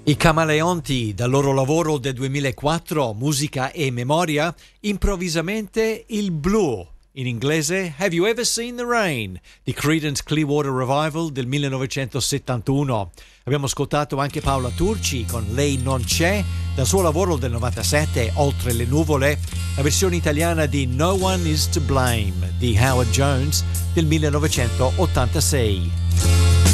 I Camaleonti, dal loro lavoro del 2004, Musica e Memoria, improvvisamente il blu. In inglese, Have You Ever Seen the Rain? Di Creedence Clearwater Revival del 1971. Abbiamo ascoltato anche Paola Turci con Lei non c'è, dal suo lavoro del 97, Oltre le nuvole, la versione italiana di No One Is to Blame di Howard Jones del 1986.